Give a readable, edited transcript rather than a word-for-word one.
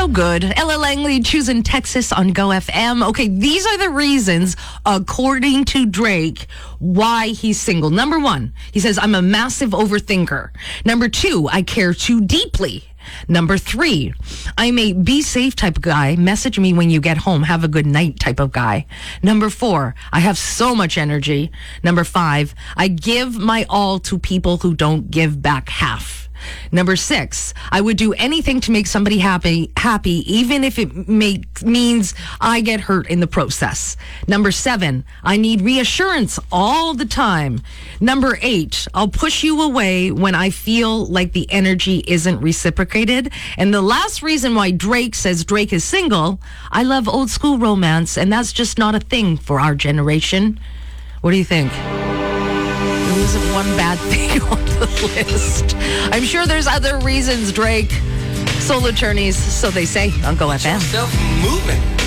So good. Ella Langley choosing Texas on Go FM. Okay, these are the reasons, according to Drake, why he's single. Number one, he says, I'm a massive overthinker. Number two, I care too deeply. Number three, I'm a be safe type of guy. Message me when you get home. Have a good night type of guy. Number four, I have so much energy. Number five, I give my all to people who don't give back half. Number six, I would do anything to make somebody happy, even if it means I get hurt in the process. Number seven, I need reassurance all the time. Number eight, I'll push you away when I feel like the energy isn't reciprocated. And the last reason why Drake says Drake is single, I love old school romance, and that's just not a thing for our generation. What do you think? There isn't one bad thing on the list. I'm sure there's other reasons, Drake. Soul Attorneys, so they say on Go FM. Self movement.